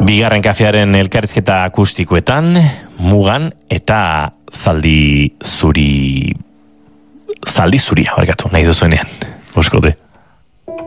Bigarren kafearen elkarrizketa akustikoetan, Mugan eta zaldi zuria, barkatu, nahi duzuenean, boskote.